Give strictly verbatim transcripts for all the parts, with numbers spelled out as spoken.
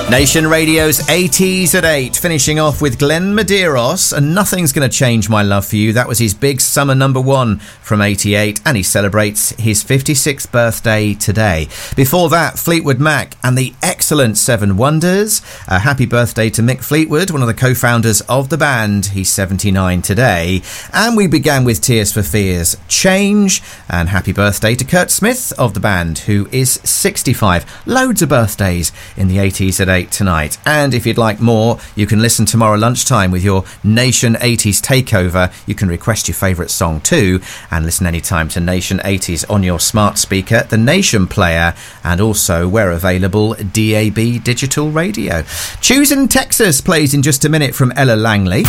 Nation Radio's eighties at eight, finishing off with Glenn Medeiros and Nothing's Gonna Change My Love For You. That was his big summer number one from eighty-eight, and he celebrates his fifty-sixth birthday today. Before that, Fleetwood Mac and the excellent Seven Wonders. A happy birthday to Mick Fleetwood, one of the co-founders of the band. He's seventy-nine today. And we began with Tears for Fears, Change, and happy birthday to Kurt Smith of the band, who is sixty-five. Loads of birthdays in the eighties at eight tonight. And if you'd like more, you can listen tomorrow lunchtime with your Nation eighties takeover. You can request your favourite song too, and listen anytime to Nation eighties on your smart speaker, the Nation player, and also, where available, D A B digital radio. Choosing Texas plays in just a minute from Ella Langley.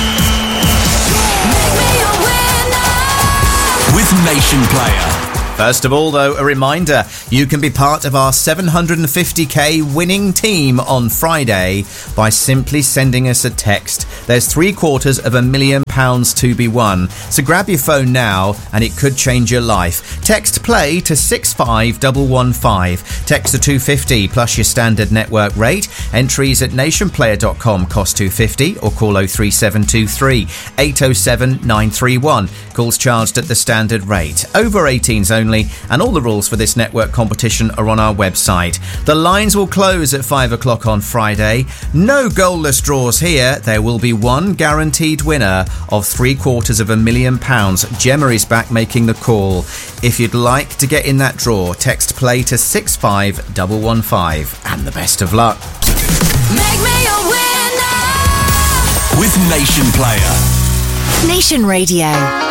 With Nation Player. First of all, though, a reminder, you can be part of our seven hundred fifty k winning team on Friday by simply sending us a text. There's three quarters of a million pounds to be won. So grab your phone now and it could change your life. Text play to six five one one five. Text to two fifty plus your standard network rate. Entries at nation player dot com cost two fifty, or call oh three seven two three eight oh seven nine three one. Calls charged at the standard rate. Over eighteens only. And all the rules for this network competition are on our website. The lines will close at five o'clock on Friday. No goalless draws here. There will be one guaranteed winner of three quarters of a million pounds. Gemma is back making the call. If you'd like to get in that draw, text play to six five one one five. And the best of luck. Make me a winner with Nation Player. Nation Radio.